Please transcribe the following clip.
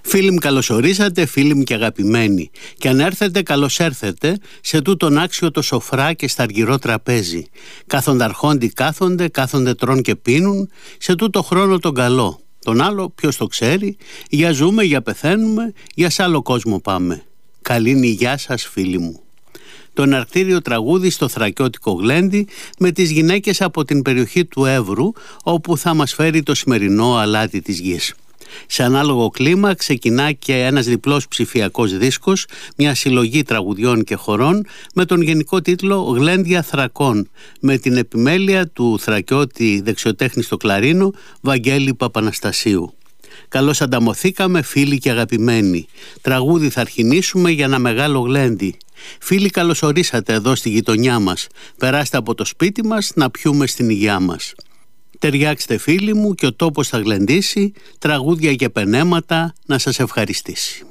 Φίλοι μου, καλώς ορίσατε, φίλοι μου και αγαπημένοι. Και αν έρθετε, καλώς έρθετε σε τούτον άξιο το σοφρά και σταργυρό τραπέζι. Κάθονται αρχόντι κάθονται τρών και πίνουν, σε τούτο χρόνο τον καλό. Τον άλλο ποιος το ξέρει, για ζούμε, για πεθαίνουμε, για σ' άλλο κόσμο πάμε. Καλή υγειά σας, φίλοι μου. Το εναρκτήριο τραγούδι στο θρακιώτικο γλέντι με τις γυναίκες από την περιοχή του Εύρου, όπου θα μας φέρει το σημερινό αλάτι της γης. Σε ανάλογο κλίμα ξεκινά και ένας διπλός ψηφιακός δίσκος, μια συλλογή τραγουδιών και χορών με τον γενικό τίτλο «Γλέντια Θρακών», με την επιμέλεια του θρακιώτη δεξιοτέχνη στο κλαρίνο Βαγγέλη Παπαναστασίου. Καλώς ανταμωθήκαμε, φίλοι και αγαπημένοι. Τραγούδι θα αρχινήσουμε για ένα μεγάλο γλέντι. Φίλοι, καλώς ορίσατε εδώ στη γειτονιά μας. Περάστε από το σπίτι μας να πιούμε στην υγειά μας. Ταιριάξτε, φίλοι μου, και ο τόπος θα γλεντήσει, τραγούδια και πενέματα να σας ευχαριστήσει.